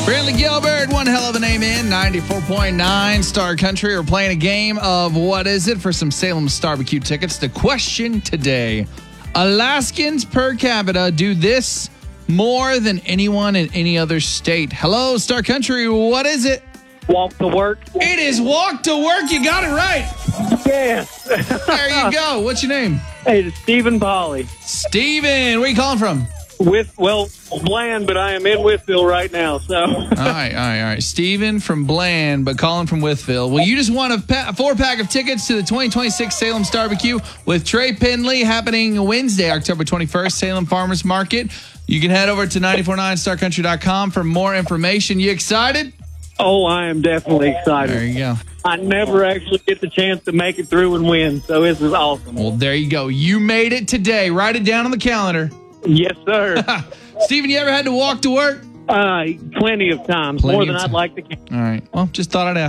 Brantley Gilbert, one hell of a name in 94.9 Star Country. We're playing a game of What Is It for some Salem Starbecue tickets. The question today, Alaskans per capita do this more than anyone in any other state. Hello, Star Country, what is it? Walk to work. It is walk to work. You got it right. Yes. There you go. What's your name? Hey, it's Stephen Polly. Steven, where are you calling from? Bland, but I am in Withville right now. So. All right. Steven from Bland, but calling from Withville. Well, you just won a 4-pack of tickets to the 2026 Salem Starbecue with Trey Penley happening Wednesday, October 21st, Salem Farmers Market. You can head over to 949starcountry.com for more information. You excited? Oh, I am definitely excited. There you go. I never actually get the chance to make it through and win, so this is awesome. Well, there you go. You made it today. Write it down on the calendar. Yes, sir. Steven, you ever had to walk to work? Plenty of times, more than I'd like to count. All right. Well, just thought I'd ask.